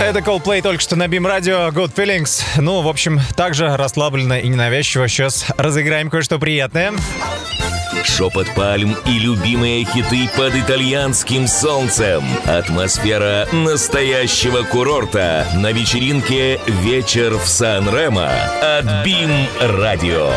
Это Coldplay только что на Beam Radio, Good Feelings. Ну, в общем, также расслабленно и ненавязчиво сейчас разыграем кое-что приятное. Шепот пальм и любимые хиты под итальянским солнцем. Атмосфера настоящего курорта на вечеринке «Вечер в Сан-Ремо» от Beam Radio.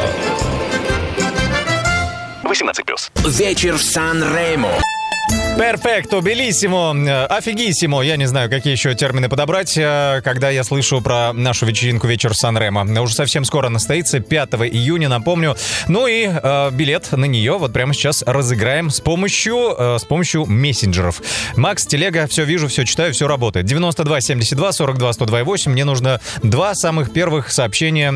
18+. Вечер в Сан-Ремо. Перфекто, белиссимо, офигиссимо. Я не знаю, какие еще термины подобрать, когда я слышу про нашу вечеринку «Вечер в Сан-Ремо». Уже совсем скоро она состоится, 5 июня, напомню. Ну и билет на нее вот прямо сейчас разыграем с помощью мессенджеров. Макс, телега, все вижу, все читаю, все работает. 92 72 42 128. Мне нужно 2 самых первых сообщения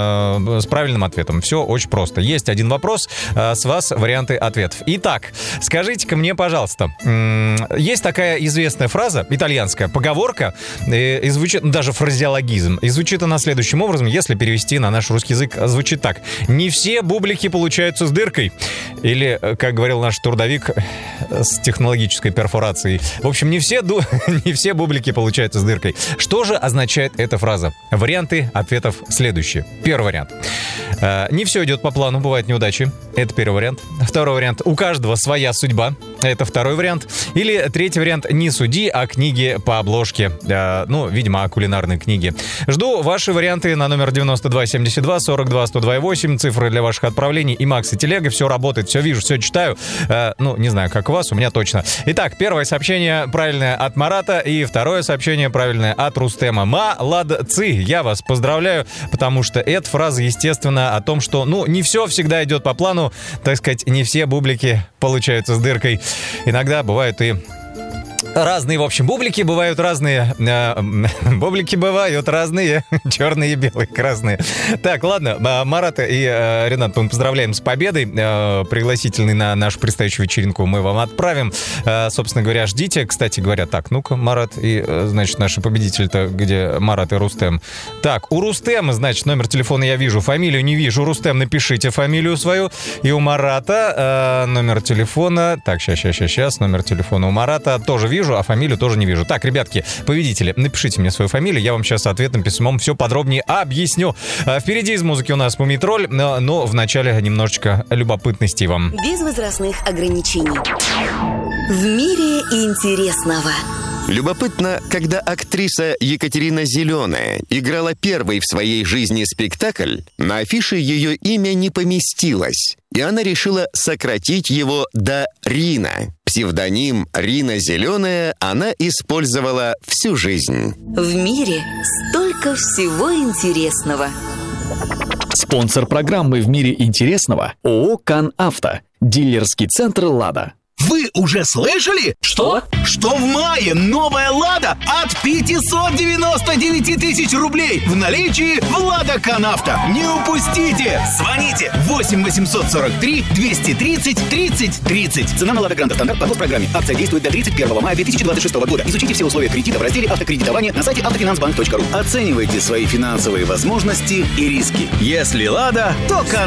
с правильным ответом. Все очень просто. Есть один вопрос, с вас варианты ответов. Итак, скажите-ка мне, пожалуйста, есть такая известная фраза, итальянская поговорка, и звучит, даже фразеологизм, и звучит она следующим образом, если перевести на наш русский язык, звучит так: не все бублики получаются с дыркой. Или, как говорил наш трудовик, с технологической перфорацией. В общем, не все бублики получаются с дыркой. Что же означает эта фраза? Варианты ответов следующие. Первый вариант. Не все идет по плану, бывают неудачи. Это первый вариант. Второй вариант. У каждого своя судьба. Это второй вариант. Или третий вариант. Не суди, а книги по обложке. Видимо, кулинарные книги. Жду ваши варианты на номер 92 72 42 128. Цифры для ваших отправлений. И Макс, и телега. Все работает, все вижу, все читаю. Не знаю, как у вас, у меня точно. Итак, первое сообщение правильное от Марата. И второе сообщение правильное от Рустема. Молодцы! Я вас поздравляю, потому что эта фраза, естественно, о том, что, не все всегда идет по плану. Так сказать, не все бублики получаются с дыркой. Иногда бывают и разные, в общем, бублики бывают разные. Бублики бывают разные. Черные, белые, красные. Так, ладно. Марата и Ренат, мы поздравляем с победой. Пригласительный на нашу предстоящую вечеринку мы вам отправим. Собственно говоря, ждите. Кстати говоря, так, ну-ка, Марат и, значит, наши победители-то, где Марат и Рустем. Так, у Рустема, значит, номер телефона я вижу, фамилию не вижу. Рустем, напишите фамилию свою. И у Марата номер телефона. Так, сейчас. Номер телефона у Марата тоже вижу, а фамилию тоже не вижу. Так, ребятки, победители, напишите мне свою фамилию, я вам сейчас ответным письмом все подробнее объясню. Впереди из музыки у нас Мумий-тролль, но вначале немножечко любопытностей вам. Без возрастных ограничений. В мире интересного. Любопытно, когда актриса Екатерина Зеленая играла первый в своей жизни спектакль, на афише ее имя не поместилось, и она решила сократить его до Рина. Псевдоним Рина Зеленая она использовала всю жизнь. В мире столько всего интересного. Спонсор программы «В мире интересного» ООО «Кан-Авто». Дилерский центр «Лада». Вы уже слышали? Что? Что в мае новая «Лада» от 599 тысяч рублей в наличии в «Лада Кан-Авто». Не упустите! Звоните 8 843 230 30 30. Цена на «Лада Гранта» стандарт по госпрограмме. Акция действует до 31 мая 2026 года. Изучите все условия кредита в разделе «Автокредитование» на сайте автофинансбанк.ру. Оценивайте свои финансовые возможности и риски. Если «Лада», то «Кан-Авто».